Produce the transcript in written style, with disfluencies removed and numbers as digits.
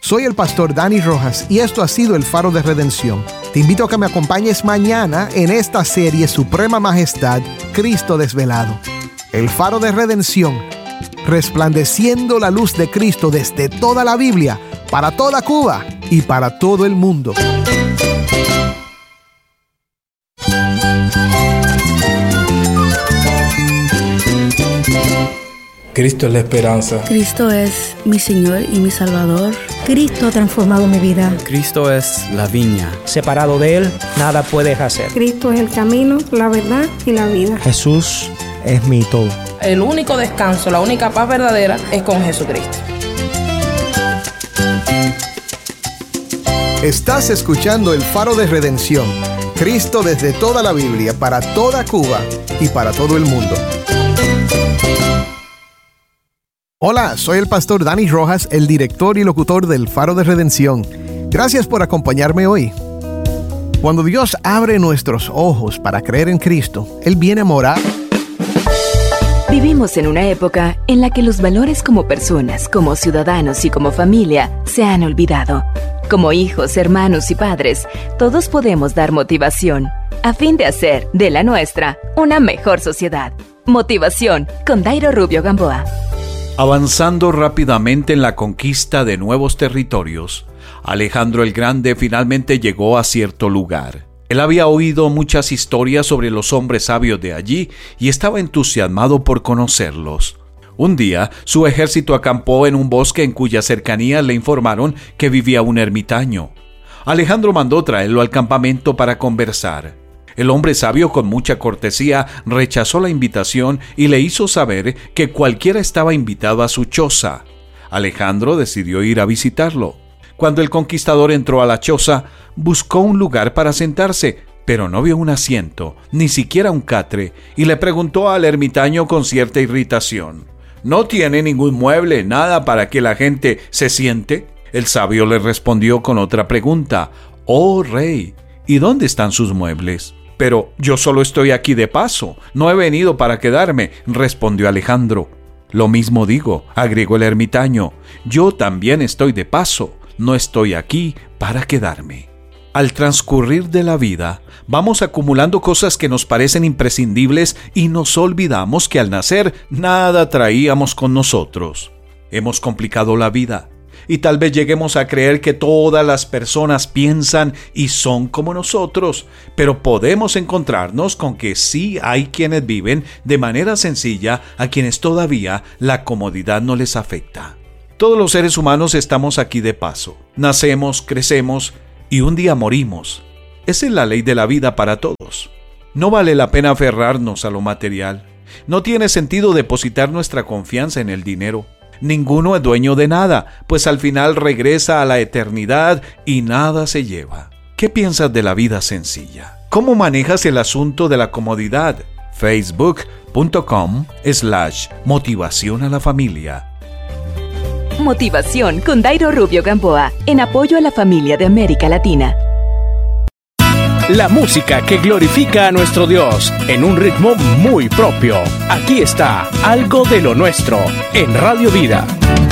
Soy el pastor Dani Rojas y esto ha sido el Faro de Redención. Te invito a que me acompañes mañana en esta serie Suprema Majestad, Cristo Desvelado. El Faro de Redención, resplandeciendo la luz de Cristo desde toda la Biblia, para toda Cuba y para todo el mundo. Cristo es la esperanza. Cristo es mi Señor y mi Salvador. Cristo ha transformado mi vida. Cristo es la viña. Separado de Él, nada puedes hacer. Cristo es el camino, la verdad y la vida. Jesús es mi todo. El único descanso, la única paz verdadera es con Jesucristo. Estás escuchando el Faro de Redención. Cristo desde toda la Biblia, para toda Cuba y para todo el mundo. Hola, soy el pastor Dani Rojas, el director y locutor del Faro de Redención. Gracias por acompañarme hoy. Cuando Dios abre nuestros ojos para creer en Cristo, Él viene a morar. Vivimos en una época en la que los valores como personas, como ciudadanos y como familia se han olvidado. Como hijos, hermanos y padres, todos podemos dar motivación a fin de hacer de la nuestra una mejor sociedad. Motivación con Dairo Rubio Gamboa. Avanzando rápidamente en la conquista de nuevos territorios, Alejandro el Grande finalmente llegó a cierto lugar. Él había oído muchas historias sobre los hombres sabios de allí y estaba entusiasmado por conocerlos. Un día, su ejército acampó en un bosque en cuya cercanía le informaron que vivía un ermitaño. Alejandro mandó traerlo al campamento para conversar. El hombre sabio, con mucha cortesía, rechazó la invitación y le hizo saber que cualquiera estaba invitado a su choza. Alejandro decidió ir a visitarlo. Cuando el conquistador entró a la choza, buscó un lugar para sentarse, pero no vio un asiento, ni siquiera un catre, y le preguntó al ermitaño con cierta irritación: ¿No tiene ningún mueble, nada para que la gente se siente? El sabio le respondió con otra pregunta: «Oh rey, ¿y dónde están sus muebles?» «Pero yo solo estoy aquí de paso, no he venido para quedarme», respondió Alejandro. «Lo mismo digo», agregó el ermitaño, «yo también estoy de paso, no estoy aquí para quedarme». Al transcurrir de la vida, vamos acumulando cosas que nos parecen imprescindibles y nos olvidamos que al nacer nada traíamos con nosotros. Hemos complicado la vida. Y tal vez lleguemos a creer que todas las personas piensan y son como nosotros, pero podemos encontrarnos con que sí hay quienes viven de manera sencilla, a quienes todavía la comodidad no les afecta. Todos los seres humanos estamos aquí de paso. Nacemos, crecemos y un día morimos. Esa es la ley de la vida para todos. No vale la pena aferrarnos a lo material. No tiene sentido depositar nuestra confianza en el dinero. Ninguno es dueño de nada, pues al final regresa a la eternidad y nada se lleva. ¿Qué piensas de la vida sencilla? ¿Cómo manejas el asunto de la comodidad? Facebook.com/motivación a la familia. Motivación con Dairo Rubio Gamboa, en apoyo a la familia de América Latina. La música que glorifica a nuestro Dios en un ritmo muy propio. Aquí está Algo de lo Nuestro en Radio Vida.